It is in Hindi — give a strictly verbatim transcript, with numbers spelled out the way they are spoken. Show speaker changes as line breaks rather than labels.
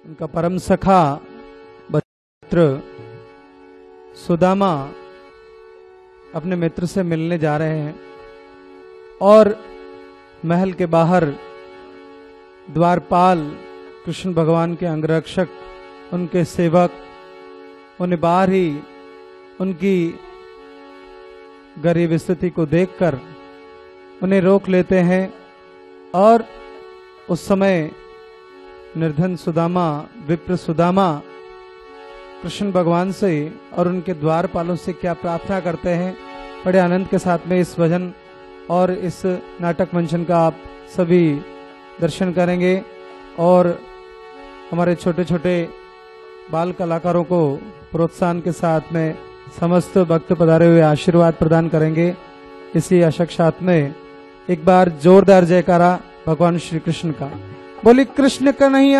उनका परम सखा मित्र सुदामा अपने मित्र से मिलने जा रहे हैं और महल के बाहर द्वारपाल कृष्ण भगवान के अंगरक्षक, उनके सेवक उन्हें बाहर ही उनकी गरीब स्थिति को देखकर उन्हें रोक लेते हैं और उस समय निर्धन सुदामा, विप्र सुदामा कृष्ण भगवान से और उनके द्वारपालों से क्या प्रार्थना करते हैं, बड़े आनंद के साथ में इस भजन और इस नाटक मंचन का आप सभी दर्शन करेंगे और हमारे छोटे छोटे बाल कलाकारों को प्रोत्साहन के साथ में समस्त भक्त पधारे हुए आशीर्वाद प्रदान करेंगे। इसी आशा के साथ में एक बार जोरदार जयकारा भगवान श्री कृष्ण का। बोली कृष्ण कन्हैया